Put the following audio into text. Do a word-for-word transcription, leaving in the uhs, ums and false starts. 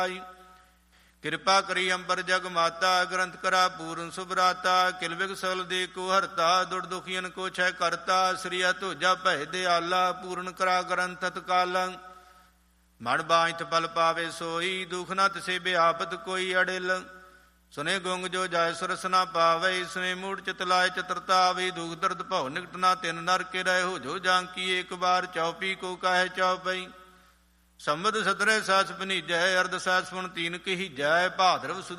ਕਿਰਪਾ ਕਰੀ ਅੰਬਰ ਜਗ ਮਾਤਾ, ਗ੍ਰੰਥ ਕਰਾ ਪੂਰਨ ਸੁਭਰਾਤਾ। ਕਿਲ ਬਿਗ ਸਗਲ ਦੇ ਕੋ ਹਰਤਾ, ਦੁੜ ਦੁਖੀਨ ਕੋ ਛੈ ਕਰਤਾ। ਸ੍ਰੀ ਧੋਜਾ ਭੈ ਦਿਆਲਾ, ਪੂਰਨ ਕਰਾ ਗ੍ਰੰਥ ਤਤਕਾਲ। ਮਨ ਬਾਂਝ ਪਲ ਪਾਵੇ ਸੋਈ, ਦੁਖ ਨਾ ਤਿਸੇ ਬਿਆਪਤ ਕੋਈ ਅੜਿਲ। ਸੁਨੇ ਗੁੰਗ ਜੋ ਜਾਇ ਸੁਰਸ ਨਾ ਪਾਵੇ, ਸੁਨੇ ਮੂੜ ਚਿਤ ਲਾਇ ਚਤਰਤਾਵੇ। ਦੁਖ ਦਰਦ ਭਉ ਨਿਕਟ ਨਾ ਤਿਨ ਨਰ ਕੇ ਰਹਿ, ਹੋ ਜੋ ਜਾਂ ਕੀ ਏਕ ਬਾਰ ਚੌਪੀ ਕੋ ਕਾਹੇ ਚੌਪਈ। ਸੰਵਦ ਸਤਰੇ ਸਾਸ ਪਨੀਜੈ, ਅਰਧ ਸਾਸ ਪੁਣ ਤੀਨ ਕਹੀਜੈ। ਭਾਦਰਵ ਸੁਦੀ